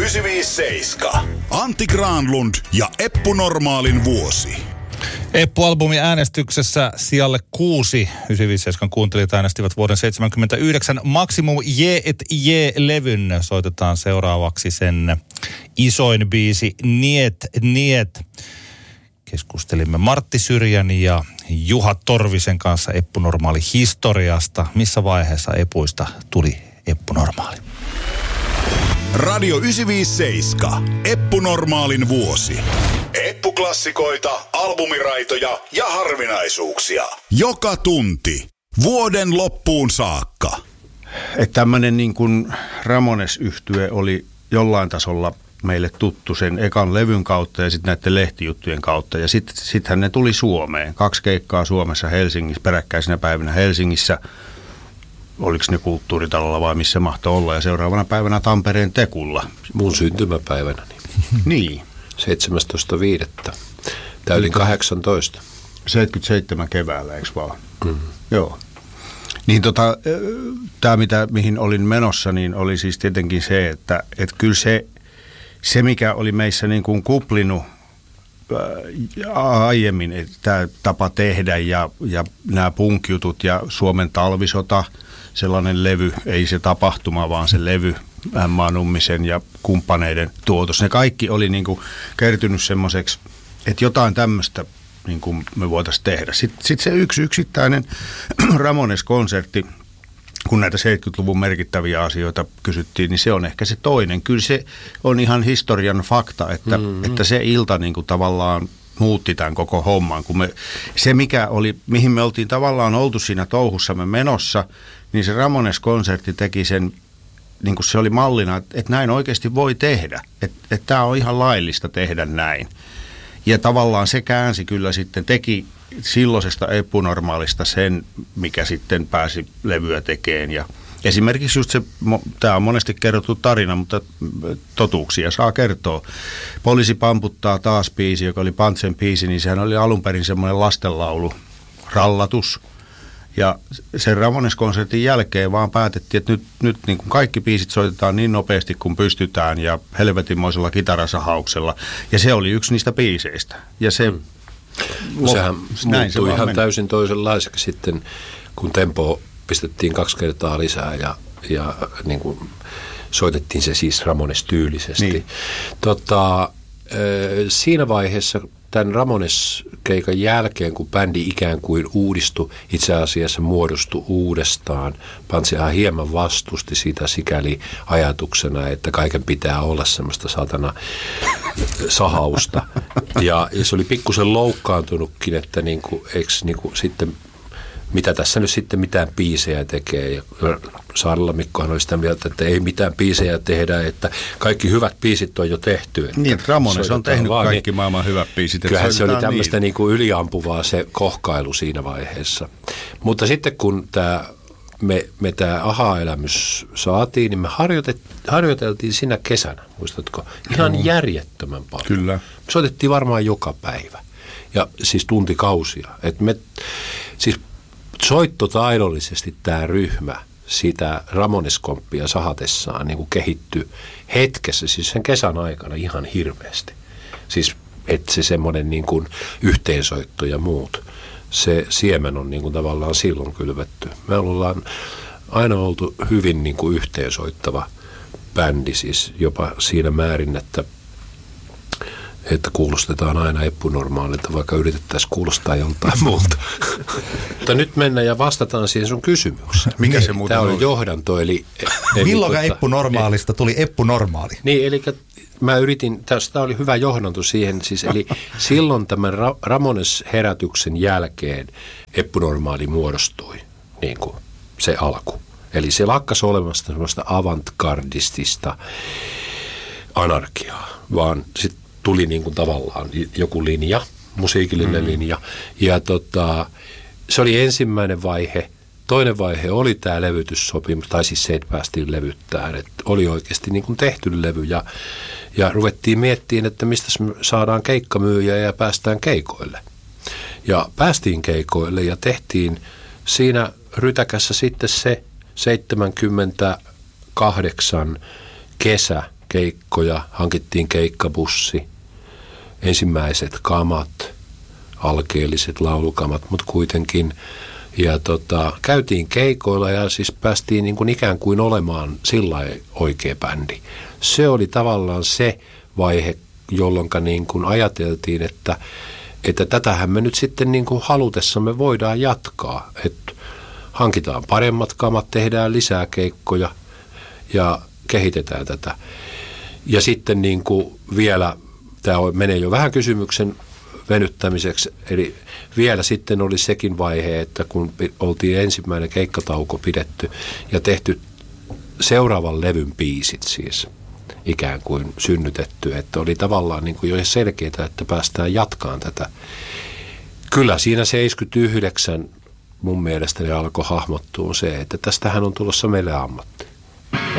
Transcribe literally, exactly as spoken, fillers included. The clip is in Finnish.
yhdeksänkymmentäviisi seitsemän. Antti Granlund ja Eppu Normaalin vuosi. Eppu-albumin äänestyksessä sijalle kuusi yhdeksänkymmentäviisi seitsemän kuuntelijat äänestivät vuoden seitsemänkymmentäyhdeksän Maximum Je et Je-levyn. Soitetaan seuraavaksi sen isoin biisi Niet Niet. Keskustelimme Martti Syrjän ja Juha Torvisen kanssa Eppu Normaali historiasta. Missä vaiheessa Epuista tuli Eppu Normaali? Radio yhdeksänkymmentäviisi seitsemän. Eppu Normaalin vuosi. Eppu-klassikoita, albumiraitoja ja harvinaisuuksia. Joka tunti. Vuoden loppuun saakka. Että tämmöinen niin kuin Ramones-yhtye oli jollain tasolla meille tuttu sen ekan levyn kautta ja sitten näiden lehtijuttujen kautta. Ja sitten sittenhän ne tuli Suomeen. Kaksi keikkaa Suomessa Helsingissä, peräkkäisinä päivinä Helsingissä. Oliko ne Kulttuuritalolla vai missä mahtoi olla. Ja seuraavana päivänä Tampereen Tekulla. Mun syntymäpäivänäni. Niin. seitsemästoista viidettä Täytin kahdeksantoista. seitsemänkymmentäseitsemän keväällä, eikö vaan? Mm-hmm. Joo. Niin tota, tämä mitä, mihin olin menossa, niin oli siis tietenkin se, että et kyllä se, se, mikä oli meissä niin kuin kuplinut ää, aiemmin, että tämä tapa tehdä ja, ja nämä punk-jutut ja Suomen talvisota, sellainen levy, ei se tapahtuma, vaan se levy, Emma Nummisen ja kumppaneiden tuotos. Ne kaikki oli niin kuin kertynyt semmoiseksi, että jotain tämmöistä niin kuin me voitaisiin tehdä. Sitten sit se yksi yksittäinen Ramones-konsertti, kun näitä seitsemänkymmentäluvun merkittäviä asioita kysyttiin, niin se on ehkä se toinen. Kyllä se on ihan historian fakta, että, mm-hmm. että se ilta niin kuin tavallaan muutti tämän koko homman. Kun me, se, mikä oli, mihin me oltiin tavallaan oltu siinä touhussamme menossa, niin se Ramones-konsertti teki sen, niin kuin se oli mallina, että, että näin oikeasti voi tehdä. Että, että tämä on ihan laillista tehdä näin. Ja tavallaan se käänsi kyllä sitten, teki silloisesta Eppu-normaalista sen, mikä sitten pääsi levyä tekemään. Ja esimerkiksi just se, tämä on monesti kerrottu tarina, mutta totuuksia saa kertoa. Poliisi pamputtaa taas biisi, joka oli Pantsen biisi, niin sehän oli alun perin semmoinen lastenlaulu, rallatus. Ja sen Ramones-konsertin jälkeen vaan päätettiin, että nyt, nyt niin kuin kaikki biisit soitetaan niin nopeasti kuin pystytään ja helvetinmoisella kitarasahauksella. Ja se oli yksi niistä biiseistä. Ja se, mm. lop, sehän muuttui se ihan meni. Täysin toisenlaiseksi sitten, kun tempoa pistettiin kaksi kertaa lisää ja, ja niin kuin soitettiin se siis Ramones-tyylisesti. Niin. Tota, siinä vaiheessa tämän Ramones-keikan jälkeen, kun bändi ikään kuin uudistui, itse asiassa muodostui uudestaan. Pantsihan hieman vastusti sitä sikäli ajatuksena, että kaiken pitää olla semmoista satana sahausta. Ja, ja se oli pikkusen loukkaantunutkin, että niinku, eikö niinku sitten, mitä tässä nyt sitten mitään biisejä tekee. Ja Saarella Mikkohan oli sitä mieltä, että ei mitään biisejä tehdä, että kaikki hyvät biisit on jo tehty. Niin, että Ramones on tehnyt vaan, kaikki niin, maailman hyvät biisit. Kyllähän se oli tämmöistä niin kuin yliampuvaa se kohkailu siinä vaiheessa. Mutta sitten kun tämä, me, me tämä aha-elämys saatiin, niin me harjoitet, harjoiteltiin siinä kesänä, muistatko? Ihan no. järjettömän paljon. Kyllä. Me soitettiin varmaan joka päivä. Ja siis tuntikausia. Et me, siis soittotaidollisesti tämä ryhmä sitä Ramones-komppia sahatessaan niin kuin kehittyi hetkessä, siis sen kesän aikana ihan hirveästi. Siis että se semmoinen niin kuin yhteensoitto ja muut, se siemen on niin kuin tavallaan silloin kylvetty. Me ollaan aina oltu hyvin niin kuin yhteensoittava bändi, siis jopa siinä määrin, että että kuulostetaan aina Eppu-normaalilta, vaikka yritettäisiin kuulostaa joltain muulta. Mutta nyt mennään ja vastataan siihen sun kysymykseen. Mikä se muuten Tämä oli johdanto, eli... eli milloin tuota, Eppu-normaalista tuli Eppu-normaali? Niin, eli mä yritin, tämä oli hyvä johdanto siihen, siis eli silloin tämän Ra- Ramones-herätyksen jälkeen Eppu-normaali muodostui, niin kuin se alku. Eli se lakkasi olemasta semmoista avantgardistista anarkiaa, vaan sitten tuli niin kuin tavallaan joku linja, musiikillinen mm. linja. Ja tota, se oli ensimmäinen vaihe. Toinen vaihe oli tämä levytyssopimus, tai siis se, että päästiin levyttämään. Että oli oikeasti niin kuin tehty levy ja, ja ruvettiin miettimään, että mistä saadaan keikkamyyjä ja päästään keikoille. Ja päästiin keikoille ja tehtiin siinä rytäkässä sitten se seitsemänkymmentäkahdeksan kesä keikkoja, hankittiin keikkabussi, ensimmäiset kamat, alkeelliset laulukamat, mutta kuitenkin. Ja tota, käytiin keikoilla ja siis päästiin niin kuin ikään kuin olemaan sillain oikea bändi. Se oli tavallaan se vaihe, jolloin niin kuin ajateltiin, että, että tätähän me nyt sitten niin kuin halutessamme voidaan jatkaa. Että hankitaan paremmat kamat, tehdään lisää keikkoja ja kehitetään tätä. Ja sitten niin kuin vielä, tämä menee jo vähän kysymyksen venyttämiseksi, eli vielä sitten oli sekin vaihe, että kun oltiin ensimmäinen keikkatauko pidetty ja tehty seuraavan levyn biisit siis ikään kuin synnytetty, että oli tavallaan niin kuin jo selkeää, että päästään jatkaan tätä. Kyllä siinä seitsemänkymmentäyhdeksän mun mielestäni alkoi hahmottua se, että tästähän on tulossa meille ammatti.